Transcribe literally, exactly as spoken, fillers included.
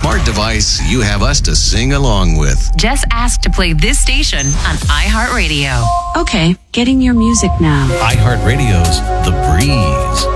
smart device, you have us to sing along with. Just ask to play this station on iHeartRadio. Okay, getting your music now. iHeartRadio's The Breeze.